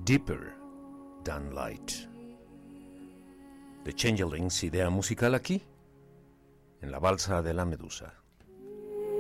Deeper Than Light. The Changelings, idea musical aquí, en la balsa de la Medusa.